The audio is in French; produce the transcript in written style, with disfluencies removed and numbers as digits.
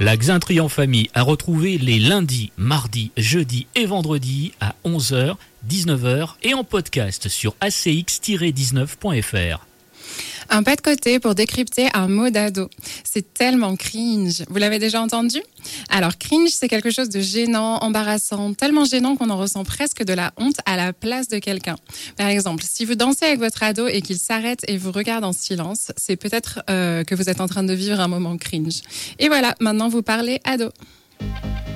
La Xintrie en famille à retrouver les lundis, mardis, jeudis et vendredis à 11h, 19h et en podcast sur acx-19.fr. Un pas de côté pour décrypter un mot d'ado. C'est tellement cringe. Vous l'avez déjà entendu ? Alors, cringe, c'est quelque chose de gênant, embarrassant, tellement gênant qu'on en ressent presque de la honte à la place de quelqu'un. Par exemple, si vous dansez avec votre ado et qu'il s'arrête et vous regarde en silence, c'est peut-être que vous êtes en train de vivre un moment cringe. Et voilà, maintenant vous parlez ado.